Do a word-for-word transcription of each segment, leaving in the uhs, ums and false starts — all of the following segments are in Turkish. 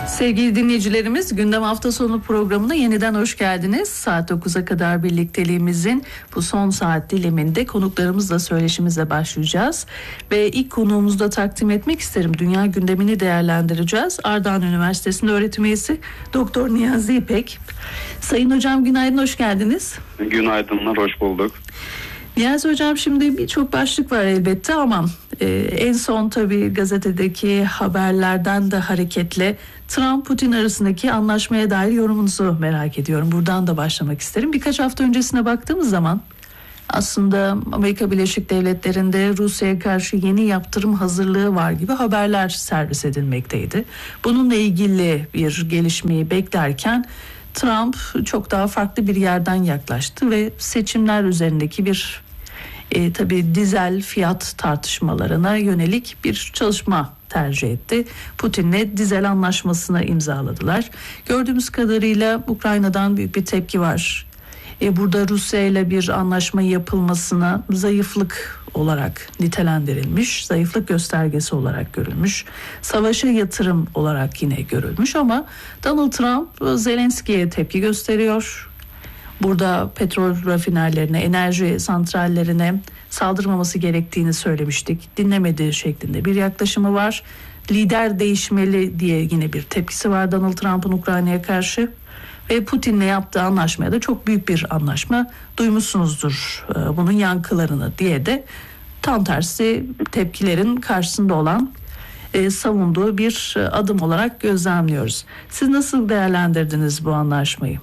Sevgili dinleyicilerimiz, Gündem Hafta Sonu programına yeniden hoş geldiniz. Saat dokuza kadar birlikteliğimizin bu son saat diliminde konuklarımızla söyleşimize başlayacağız. Ve ilk konuğumuzu da takdim etmek isterim. Dünya gündemini değerlendireceğiz. Ardahan Üniversitesi'nde öğretim üyesi Doktor Niyazi İpek. Sayın hocam günaydın, hoş geldiniz. Günaydınlar, hoş bulduk. Niyazi hocam, şimdi birçok başlık var elbette ama e, en son tabii gazetedeki haberlerden de hareketle Trump-Putin arasındaki anlaşmaya dair yorumunuzu merak ediyorum. Buradan da başlamak isterim. Birkaç hafta öncesine baktığımız zaman aslında Amerika Birleşik Devletleri'nde Rusya'ya karşı yeni yaptırım hazırlığı var gibi haberler servis edilmekteydi. Bununla ilgili bir gelişmeyi beklerken Trump çok daha farklı bir yerden yaklaştı ve seçimler üzerindeki bir e, tabii dizel fiyat tartışmalarına yönelik bir çalışma tercih etti. Putin'le dizel anlaşmasını imzaladılar. Gördüğümüz kadarıyla Ukrayna'dan büyük bir tepki var. E, burada Rusya ile bir anlaşma yapılmasına zayıflık olarak nitelendirilmiş, zayıflık göstergesi olarak görülmüş, savaşa yatırım olarak yine görülmüş ama Donald Trump Zelenski'ye tepki gösteriyor. Burada petrol rafinerlerine, enerji santrallerine saldırmaması gerektiğini söylemiştik. Dinlemediği şeklinde bir yaklaşımı var. Lider değişmeli diye yine bir tepkisi var Donald Trump'ın Ukrayna'ya karşı. Ve Putin'le yaptığı anlaşmaya da çok büyük bir anlaşma, duymuşsunuzdur bunun yankılarını diye de tam tersi tepkilerin karşısında olan e, savunduğu bir adım olarak gözlemliyoruz. Siz nasıl değerlendirdiniz bu anlaşmayı?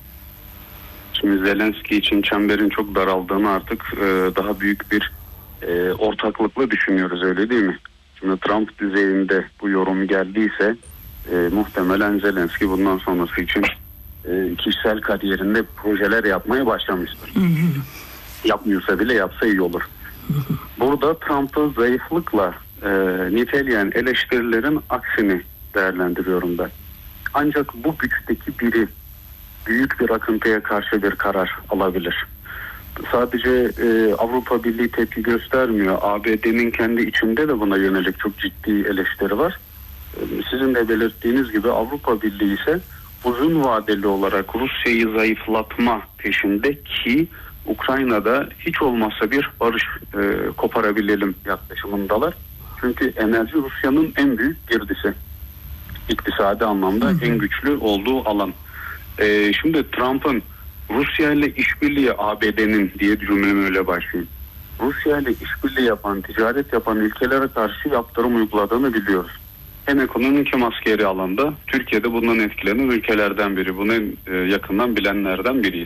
Şimdi Zelenski için çemberin çok daraldığını artık e, daha büyük bir e, ortaklıkla düşünüyoruz, öyle değil mi? Şimdi Trump düzeyinde bu yorum geldiyse e, muhtemelen Zelenski bundan sonrası için e, kişisel kariyerinde projeler yapmaya başlamıştır. Hı hı. Yapmıyorsa bile yapsa iyi olur. Hı hı. Burada Trump'ı zayıflıkla e, niteleyen eleştirilerin aksini değerlendiriyorum ben. Ancak bu güçteki biri büyük bir akıntıya karşı bir karar alabilir. Sadece e, Avrupa Birliği tepki göstermiyor. A B D'nin kendi içinde de buna yönelik çok ciddi eleştiri var. E, sizin de belirttiğiniz gibi Avrupa Birliği ise uzun vadeli olarak Rusya'yı zayıflatma peşinde ki Ukrayna'da hiç olmazsa bir barış e, koparabilelim yaklaşımındalar. Çünkü enerji Rusya'nın en büyük girdisi. İktisadi anlamda hı hı. en güçlü olduğu alan. Ee, şimdi Trump'ın Rusya ile işbirliği A B D'nin diye cümlemi öyle başlayayım. Rusya ile işbirliği yapan, ticaret yapan ülkelere karşı yaptırım uyguladığını biliyoruz. Hem ekonomik hem askeri alanda Türkiye'de bundan etkilenen ülkelerden biri. Bunu en e, yakından bilenlerden biriyiz.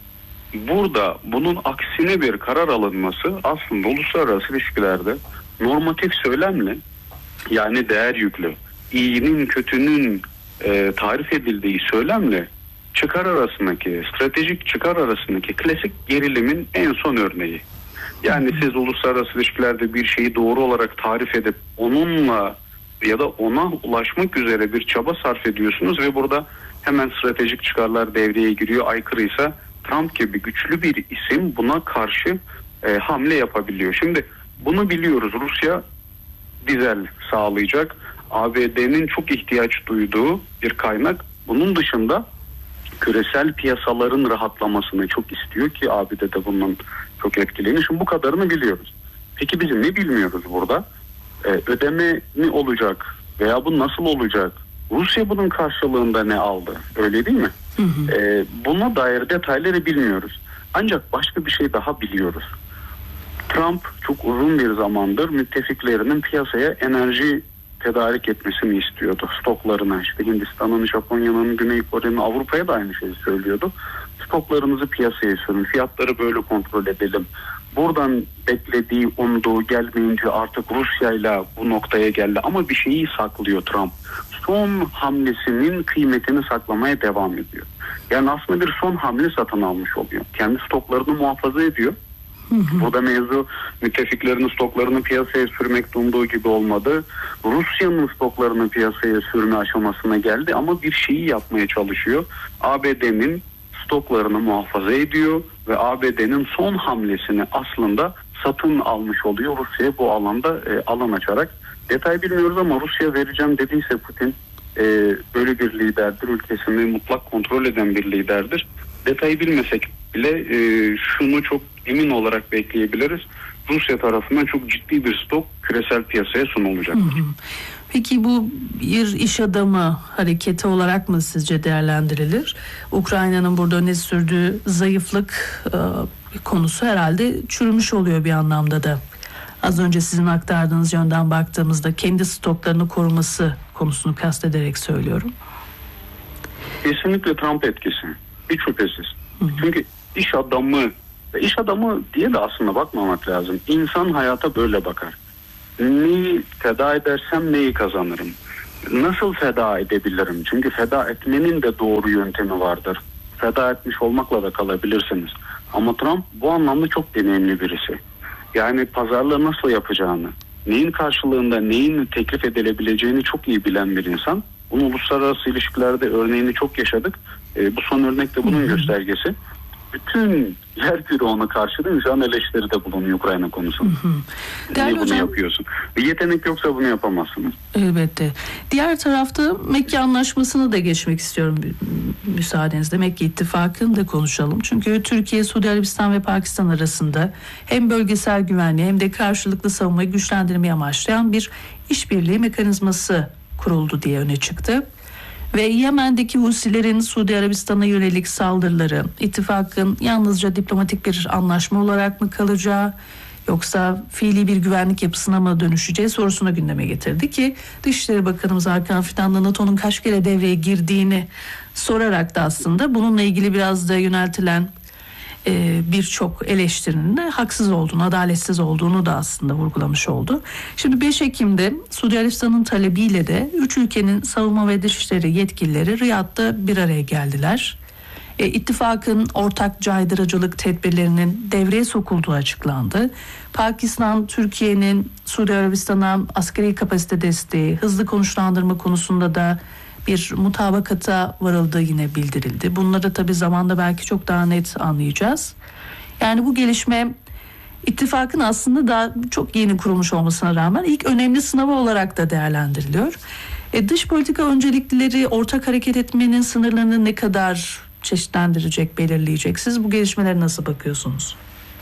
Burada bunun aksine bir karar alınması aslında uluslararası ilişkilerde normatif söylemle, yani değer yüklü, iyinin kötünün e, tarif edildiği söylemle çıkar arasındaki, stratejik çıkar arasındaki klasik gerilimin en son örneği. Yani siz uluslararası ilişkilerde bir şeyi doğru olarak tarif edip onunla ya da ona ulaşmak üzere bir çaba sarf ediyorsunuz ve burada hemen stratejik çıkarlar devreye giriyor. Aykırıysa Trump gibi güçlü bir isim buna karşı e, hamle yapabiliyor. Şimdi bunu biliyoruz. Rusya dizel sağlayacak. A B D'nin çok ihtiyaç duyduğu bir kaynak. Bunun dışında küresel piyasaların rahatlamasını çok istiyor ki A B D de bundan çok etkileniyor. Şimdi bu kadarını biliyoruz. Peki biz ne bilmiyoruz burada? Ee, ödeme ne olacak veya bu nasıl olacak? Rusya bunun karşılığında ne aldı? Öyle değil mi? Hı hı. Ee, buna dair detayları bilmiyoruz. Ancak başka bir şey daha biliyoruz. Trump çok uzun bir zamandır müttefiklerinin piyasaya enerji tedarik etmesini istiyordu. Stoklarına, işte Hindistan'ın, Japonya'nın, Güney Kore'nin, Avrupa'ya da aynı şeyi söylüyordu. Stoklarımızı piyasaya sürün, fiyatları böyle kontrol edelim. Buradan beklediği, umduğu gelmeyince artık Rusya'yla bu noktaya geldi. Ama bir şeyi saklıyor Trump. Son hamlesinin kıymetini saklamaya devam ediyor. Yani aslında bir son hamle satın almış oluyor. Kendi stoklarını muhafaza ediyor. Burada mevzu müttefiklerinin stoklarını piyasaya sürmek umduğu gibi olmadı. Rusya'nın stoklarını piyasaya sürme aşamasına geldi ama bir şeyi yapmaya çalışıyor. A B D'nin stoklarını muhafaza ediyor ve A B D'nin son hamlesini aslında satın almış oluyor. Rusya'ya bu alanda e, alan açarak. Detay bilmiyoruz ama Rusya vereceğim dediyse Putin e, böyle bir liderdir. Ülkesini mutlak kontrol eden bir liderdir. Detayı bilmesek bile e, şunu çok emin olarak bekleyebiliriz. Rusya tarafından çok ciddi bir stok küresel piyasaya sunulacaktır. Hı hı. Peki bu bir iş adamı hareketi olarak mı sizce değerlendirilir? Ukrayna'nın burada öne sürdüğü zayıflık e, konusu herhalde çürümüş oluyor bir anlamda da. Az önce sizin aktardığınız yönden baktığımızda kendi stoklarını koruması konusunu kastederek söylüyorum. Kesinlikle Trump etkisi. Hiç şüphesiz. Hı hı. Çünkü iş adamı, iş adamı diye de aslında bakmamak lazım. İnsan hayata böyle bakar. Neyi feda edersem neyi kazanırım? Nasıl feda edebilirim? Çünkü feda etmenin de doğru yöntemi vardır. Feda etmiş olmakla da kalabilirsiniz. Ama Trump bu anlamda çok deneyimli birisi. Yani pazarlığı nasıl yapacağını, neyin karşılığında neyin teklif edilebileceğini çok iyi bilen bir insan. Bunu uluslararası ilişkilerde örneğini çok yaşadık. E, bu son örnek de bunun Hı-hı. göstergesi. Bütün yer küre ona karşı değil mi? Şu an eleştiride bulunuyor Ukrayna konusunda. Hı hı. Niye bunu hocam, yapıyorsun? Bir yetenek yoksa bunu yapamazsınız. Elbette. Diğer tarafta Mekke Anlaşması'nı da geçmek istiyorum müsaadenizle. Mekke İttifakı'nı da konuşalım. Çünkü Türkiye, Suudi Arabistan ve Pakistan arasında hem bölgesel güvenliği hem de karşılıklı savunmayı güçlendirmeyi amaçlayan bir işbirliği mekanizması kuruldu diye öne çıktı. Ve Yemen'deki Husilerin Suudi Arabistan'a yönelik saldırıları ittifakın yalnızca diplomatik bir anlaşma olarak mı kalacağı yoksa fiili bir güvenlik yapısına mı dönüşeceği sorusunu gündeme getirdi ki Dışişleri Bakanımız Hakan Fidan'la NATO'nun kaç kere devreye girdiğini sorarak da aslında bununla ilgili biraz da yöneltilen birçok eleştirinin de haksız olduğunu, adaletsiz olduğunu da aslında vurgulamış oldu. Şimdi beş Ekim'de Suudi Arabistan'ın talebiyle de üç ülkenin savunma ve dışişleri yetkilileri Riyad'da bir araya geldiler. E, ittifakın ortak caydırıcılık tedbirlerinin devreye sokulduğu açıklandı. Pakistan, Türkiye'nin Suudi Arabistan'a askeri kapasite desteği, hızlı konuşlandırma konusunda da bir mutabakata varıldığı yine bildirildi. Bunları tabii zamanda belki çok daha net anlayacağız. Yani bu gelişme ittifakın aslında daha çok yeni kurulmuş olmasına rağmen ilk önemli sınavı olarak da değerlendiriliyor. E, dış politika öncelikleri ortak hareket etmenin sınırlarını ne kadar çeşitlendirecek, belirleyecek? Siz bu gelişmelere nasıl bakıyorsunuz?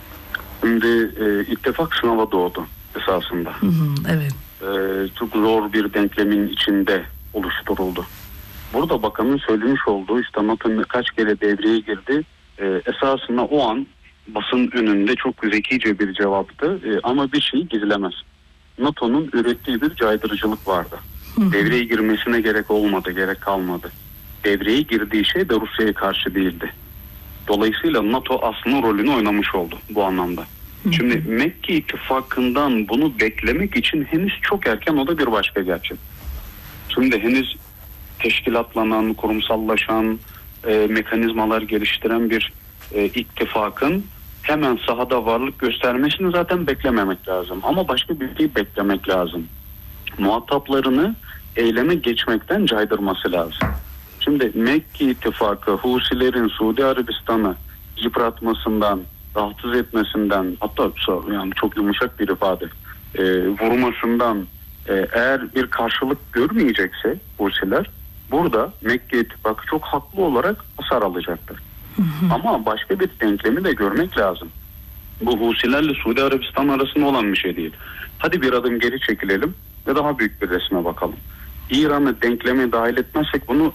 Şimdi e, ittifak sınava doğdu esasında. Hı hı, evet. E, çok zor bir denklemin içinde oluşturuldu. Burada bakanın söylemiş olduğu işte NATO'nun kaç kere devreye girdi. E, esasında o an basın önünde çok zekice bir cevaptı e, ama bir şeyi gizlemez. NATO'nun ürettiği bir caydırıcılık vardı. Hı. Devreye girmesine gerek olmadı, gerek kalmadı. Devreye girdiği şey de Rusya'ya karşı değildi. Dolayısıyla NATO aslında rolünü oynamış oldu bu anlamda. Hı. Şimdi Mekke İttifakı'ndan bunu beklemek için henüz çok erken, o da bir başka gerçek. Şimdi henüz teşkilatlanan, kurumsallaşan, e, mekanizmalar geliştiren bir e, ittifakın hemen sahada varlık göstermesini zaten beklememek lazım. Ama başka bir şey beklemek lazım. Muhataplarını eyleme geçmekten caydırması lazım. Şimdi Mekke İttifakı Husilerin Suudi Arabistan'ı yıpratmasından, rahatsız etmesinden, hatta yani çok yumuşak bir ifade, e, vurmasından e, eğer bir karşılık görmeyecekse Husiler, burada Mekke İttifakı çok haklı olarak hasar alacaktır. Hı hı. Ama başka bir denklemi de görmek lazım. Bu Husilerle Suudi Arabistan arasında olan bir şey değil. Hadi bir adım geri çekilelim ve daha büyük bir resme bakalım. İran'ı denkleme dahil etmezsek bunu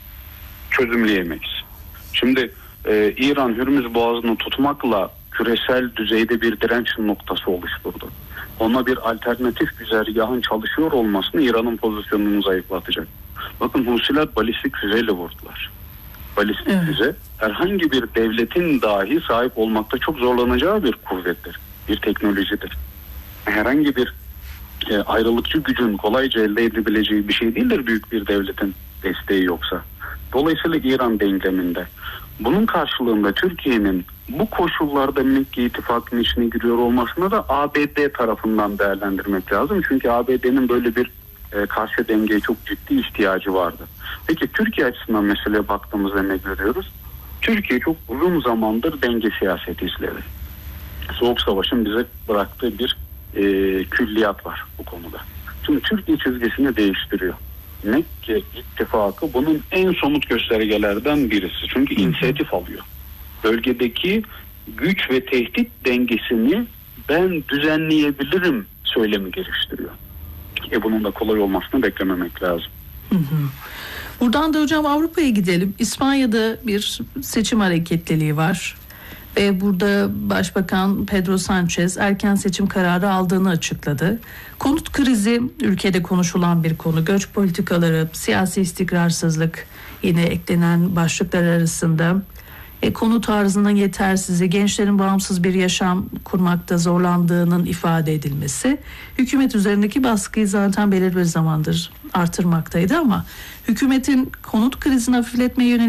çözümleyemeyiz. Şimdi e, İran Hürmüz Boğazı'nı tutmakla küresel düzeyde bir direnç noktası oluşturdu. Ona bir alternatif güzergahın çalışıyor olmasını İran'ın pozisyonunu zayıflatacak. Bakın Husiler balistik füzeyle vurdular. Balistik evet. füze herhangi bir devletin dahi sahip olmakta çok zorlanacağı bir kuvvettir. Bir teknolojidir. Herhangi bir e, ayrılıkçı gücün kolayca elde edebileceği bir şey değildir büyük bir devletin desteği yoksa. Dolayısıyla İran denkleminde. Bunun karşılığında Türkiye'nin bu koşullarda Mekke İttifakı'nın içine giriyor olmasını da A B D tarafından değerlendirmek lazım. Çünkü A B D'nin böyle bir e, karşı dengeye çok ciddi ihtiyacı vardı. Peki Türkiye açısından meseleye baktığımızda ne görüyoruz? Türkiye çok uzun zamandır denge siyaseti izledi. Soğuk Savaş'ın bize bıraktığı bir e, külliyat var bu konuda. Şimdi Türkiye çizgisini değiştiriyor. Mekke ittifakı bunun en somut göstergelerden birisi. Çünkü inisiyatif alıyor. Bölgedeki güç ve tehdit dengesini ben düzenleyebilirim söylemi geliştiriyor. E bunun da kolay olmasını beklememek lazım. Hı hı. Buradan da hocam Avrupa'ya gidelim. İspanya'da bir seçim hareketliliği var. Ve burada Başbakan Pedro Sanchez erken seçim kararı aldığını açıkladı. Konut krizi ülkede konuşulan bir konu. Göç politikaları, siyasi istikrarsızlık yine eklenen başlıklar arasında. E, konut arzının yetersizliği, gençlerin bağımsız bir yaşam kurmakta zorlandığının ifade edilmesi, hükümet üzerindeki baskıyı zaten belirli bir zamandır artırmaktaydı ama hükümetin konut krizini hafifletmeye yönelik